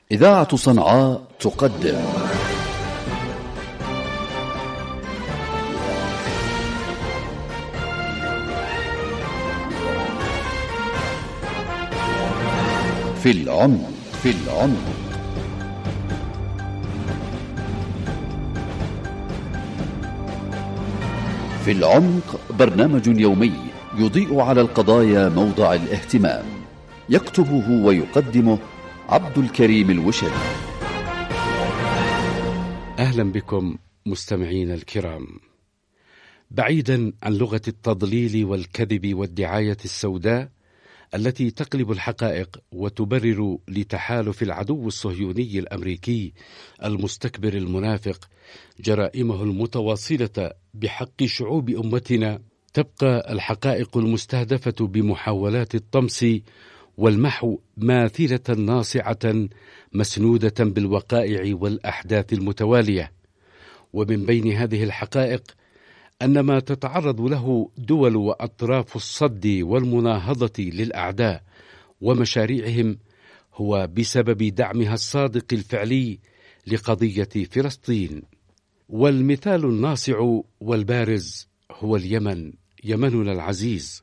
إذاعة صنعاء تقدم في العمق. في العمق برنامج يومي يضيء على القضايا موضع الاهتمام، يكتبه ويقدمه عبد الكريم الوشري. أهلا بكم مستمعين الكرام. بعيدا عن لغة التضليل والكذب والدعاية السوداء التي تقلب الحقائق وتبرر لتحالف العدو الصهيوني الأمريكي المستكبر المنافق جرائمه المتواصلة بحق شعوب أمتنا، تبقى الحقائق المستهدفة بمحاولات الطمس والمحو ماثلة ناصعة مسنودة بالوقائع والأحداث المتوالية. ومن بين هذه الحقائق أن ما تتعرض له دول وأطراف الصد والمناهضة للأعداء ومشاريعهم هو بسبب دعمها الصادق الفعلي لقضية فلسطين. والمثال الناصع والبارز هو اليمن، يمننا العزيز.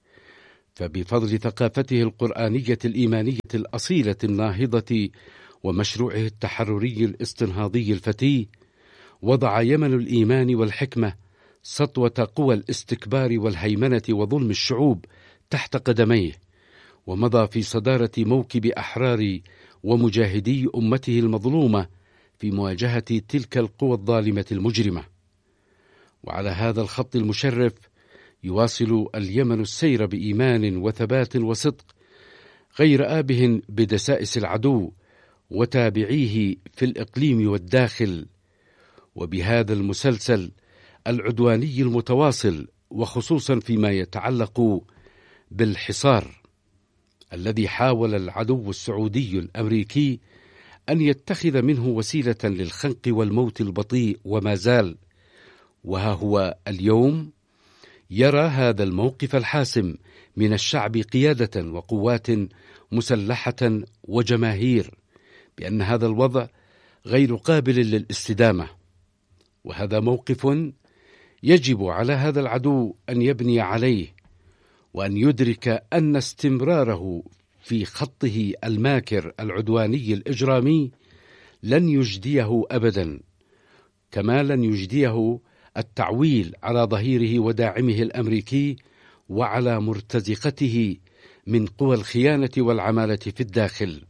فبفضل ثقافته القرآنية الإيمانية الأصيلة الناهضة ومشروعه التحرري الاستنهاضي الفتي، وضع يمن الإيمان والحكمة سطوة قوى الاستكبار والهيمنة وظلم الشعوب تحت قدميه، ومضى في صدارة موكب أحرار ومجاهدي أمته المظلومة في مواجهة تلك القوى الظالمة المجرمة. وعلى هذا الخط المشرف يواصل اليمن السير بإيمان وثبات وصدق، غير آبه بدسائس العدو وتابعيه في الإقليم والداخل. وبهذا المسلسل العدواني المتواصل، وخصوصا فيما يتعلق بالحصار الذي حاول العدو السعودي الأمريكي أن يتخذ منه وسيلة للخنق والموت البطيء وما زال. وها هو اليوم يرى هذا الموقف الحاسم من الشعب قيادة وقوات مسلحة وجماهير بأن هذا الوضع غير قابل للاستدامة. وهذا موقف يجب على هذا العدو أن يبني عليه، وأن يدرك أن استمراره في خطه الماكر العدواني الإجرامي لن يجديه أبدا، كما لن يجديه التعويل على ظهيره وداعمه الأمريكي وعلى مرتزقته من قوى الخيانة والعمالة في الداخل.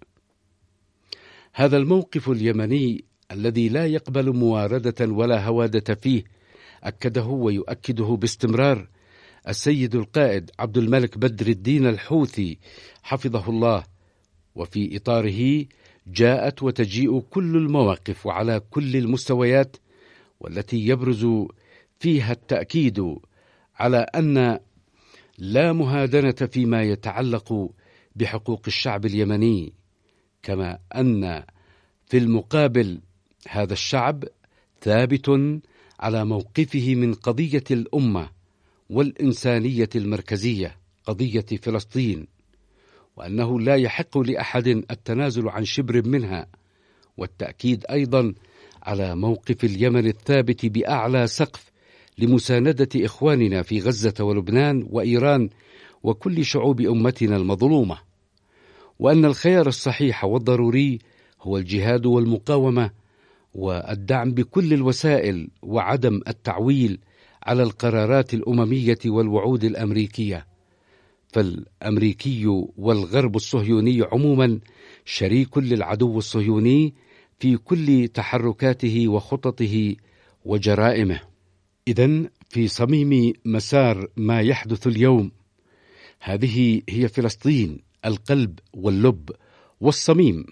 هذا الموقف اليمني الذي لا يقبل مواردة ولا هوادة فيه أكده ويؤكده باستمرار السيد القائد عبد الملك بدر الدين الحوثي حفظه الله. وفي إطاره جاءت وتجيء كل المواقف وعلى كل المستويات، والتي يبرز فيها التأكيد على أن لا مهادنة فيما يتعلق بحقوق الشعب اليمني، كما أن في المقابل هذا الشعب ثابت على موقفه من قضية الأمة والإنسانية المركزية، قضية فلسطين، وأنه لا يحق لأحد التنازل عن شبر منها. والتأكيد أيضا على موقف اليمن الثابت بأعلى سقف لمساندة إخواننا في غزة ولبنان وإيران وكل شعوب أمتنا المظلومة، وأن الخيار الصحيح والضروري هو الجهاد والمقاومة والدعم بكل الوسائل، وعدم التعويل على القرارات الأممية والوعود الأمريكية. فالأمريكي والغرب الصهيوني عموما شريك للعدو الصهيوني في كل تحركاته وخططه وجرائمه. إذن في صميم مسار ما يحدث اليوم هذه هي فلسطين، القلب واللب والصميم.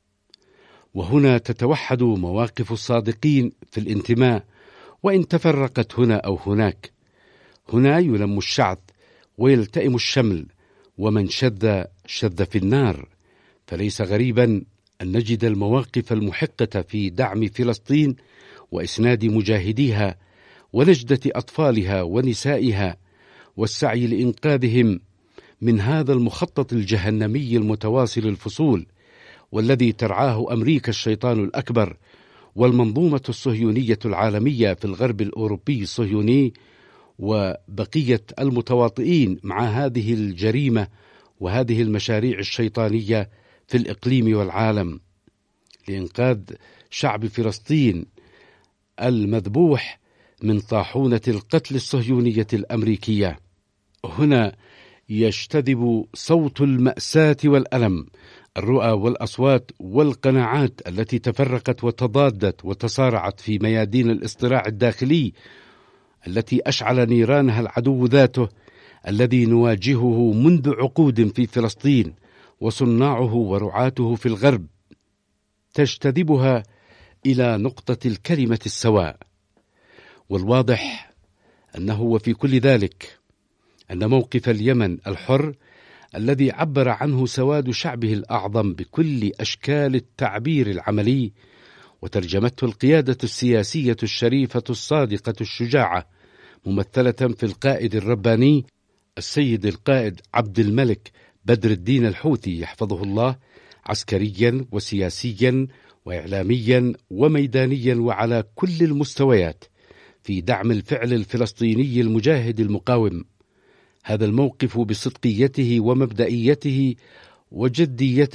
وهنا تتوحد مواقف الصادقين في الانتماء، وإن تفرقت هنا أو هناك. هنا يلم الشعث ويلتئم الشمل، ومن شذ شذ في النار. فليس غريبا أن نجد المواقف المحقة في دعم فلسطين وإسناد مجاهديها ونجدة أطفالها ونسائها والسعي لإنقاذهم من هذا المخطط الجهنمي المتواصل الفصول، والذي ترعاه أمريكا الشيطان الأكبر والمنظومة الصهيونية العالمية في الغرب الأوروبي الصهيوني وبقية المتواطئين مع هذه الجريمة وهذه المشاريع الشيطانية في الإقليم والعالم لإنقاذ شعب فلسطين المذبوح من طاحونة القتل الصهيونية الأمريكية. هنا يجتذب صوت المأساة والألم الرؤى والأصوات والقناعات التي تفرقت وتضادت وتصارعت في ميادين الاصطراع الداخلي التي أشعل نيرانها العدو ذاته الذي نواجهه منذ عقود في فلسطين وصناعه ورعاته في الغرب، تجتذبها إلى نقطة الكلمة السواء. والواضح أنه وفي كل ذلك أن موقف اليمن الحر الذي عبر عنه سواد شعبه الأعظم بكل أشكال التعبير العملي وترجمته القيادة السياسية الشريفة الصادقة الشجاعة ممثلة في القائد الرباني السيد القائد عبد الملك بدر الدين الحوثي يحفظه الله، عسكريا وسياسيا وإعلاميا وميدانيا وعلى كل المستويات في دعم الفعل الفلسطيني المجاهد المقاوم. هذا الموقف بصدقيته ومبدئيته وجديته